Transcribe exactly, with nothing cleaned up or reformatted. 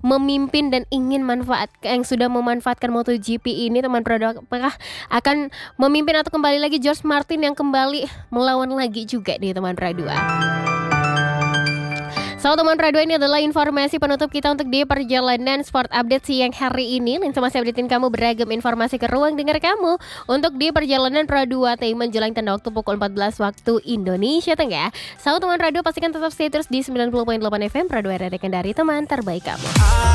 memimpin dan ingin manfaat yang sudah memanfaatkan MotoGP ini teman Prado, apakah akan memimpin atau kembali lagi George Martin yang kembali melawan lagi juga nih teman Pradua. So teman Pradua, ini adalah informasi penutup kita untuk di perjalanan sport update siang hari ini. Linsa masih updatein kamu beragam informasi ke ruang dengar kamu untuk di perjalanan Pradua Time menjelang tanda waktu pukul empat belas waktu Indonesia Tengah. So teman Pradua, pastikan tetap stay terus di sembilan puluh koma delapan F M Pradua, Radio Kendari, teman terbaik kamu.